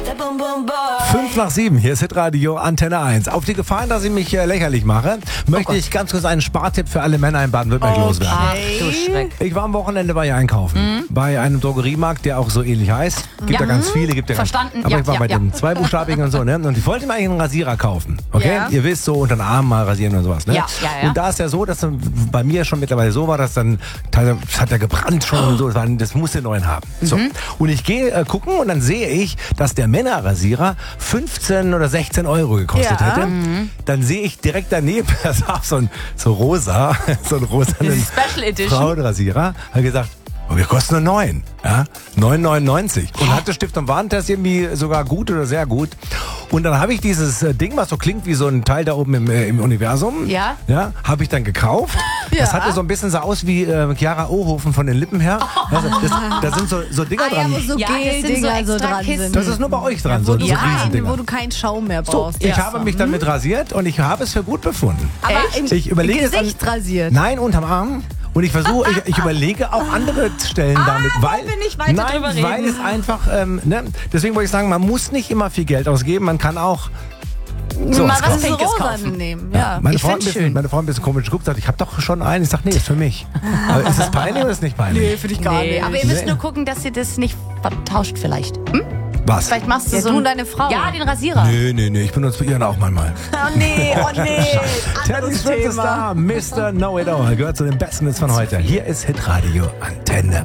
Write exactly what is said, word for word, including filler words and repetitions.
Fünf nach sieben, hier ist Hitradio Antenne eins. Auf die Gefahr, dass ich mich äh, lächerlich mache, möchte ich ganz kurz einen Spartipp für alle Männer in Baden-Württemberg loswerden. Ach du Schreck. Ich war am Wochenende bei ihr einkaufen. Mhm. Bei einem Drogeriemarkt, der auch so ähnlich heißt. Gibt ja, ja ganz viele. Gibt ja Verstanden. Ganz, aber ja, ich war ja, bei ja. den zweibuchstabigen und so. Ne? Und ich wollte mir eigentlich einen Rasierer kaufen. Okay? Ja. Ihr wisst, so unter den Arm mal rasieren und sowas. Ne? Ja, ja, ja. Und da ist ja so, dass dann bei mir schon mittlerweile so war, dass dann, das hat ja gebrannt schon und so. Das, war, das musste neuen haben. Mhm. So. Und ich gehe äh, gucken und dann sehe ich, dass der Männerrasierer fünfzehn oder sechzehn Euro gekostet Ja. hätte. Mhm. Dann sehe ich direkt daneben, das war so ein so rosa, so ein rosanen Special Edition. Frauenrasierer. Hat gesagt, oh, wir kosten nur neun, ja, neun neunundneunzig. Und hatte Stift- und Warentest irgendwie sogar gut oder sehr gut. Und dann habe ich dieses äh, Ding, was so klingt wie so ein Teil da oben im, äh, im Universum, Ja. ja, habe ich dann gekauft. Ja. Das hatte so ein bisschen so aus wie äh, Chiara Ohofen von den Lippen her. Also, das, da sind so, so Dinger Ah, ja, dran. wo so Ja, das sind so Gel-Dinger so extra dran Kisten. sind. Das ist nur bei euch dran, so, wo, du so kein, Riesendinger. wo du keinen Schaum mehr So, brauchst. ich Ja. habe mich damit rasiert und ich habe es für gut befunden. Aber Echt? im Ich überlege jetzt Gesicht an- rasiert. Nein, unterm Arm. Und ich versuche, ich, ich überlege auch andere Stellen damit, weil, wollen wir nicht weiter nein, drüber reden? weil es einfach, ähm, ne, deswegen wollte ich sagen, man muss nicht immer viel Geld ausgeben, man kann auch so Mal was was kaufen. Das Pinkes Rosane kaufen. nehmen, ja. Meine ich Frau, ein find's bisschen, schön. meine Frau ein bisschen komisch geguckt hat, ich habe doch schon einen. Ich sag, nee, ist für mich. Aber ist das peinlich oder ist nicht peinlich? finde ich Nee, aber ihr müsst Nee. nur gucken, dass ihr das nicht vertauscht vielleicht. Hm? Was? Vielleicht machst du Ja, so du ein- und deine Frau. Ja, den Rasierer. Nee, nee, nee, ich benutze ihren auch manchmal. Oh nee, oh nee. Teddy Anderes Swift ist Thema. da, Mister Know-It-All, gehört zu den Besten Hits von heute. Hier ist Hitradio Antenne